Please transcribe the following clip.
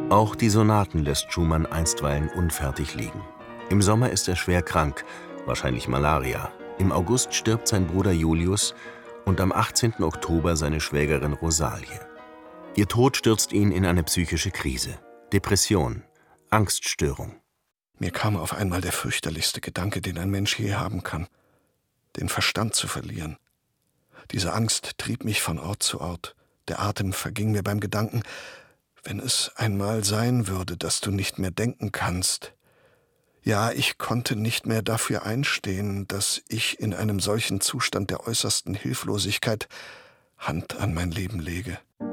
Auch die Sonaten lässt Schumann einstweilen unfertig liegen. Im Sommer ist er schwer krank, wahrscheinlich Malaria. Im August stirbt sein Bruder Julius und am 18. Oktober seine Schwägerin Rosalie. Ihr Tod stürzt ihn in eine psychische Krise. Depression, Angststörung. Mir kam auf einmal der fürchterlichste Gedanke, den ein Mensch je haben kann: den Verstand zu verlieren. Diese Angst trieb mich von Ort zu Ort. Der Atem verging mir beim Gedanken: Wenn es einmal sein würde, dass du nicht mehr denken kannst. Ja, ich konnte nicht mehr dafür einstehen, dass ich in einem solchen Zustand der äußersten Hilflosigkeit Hand an mein Leben lege.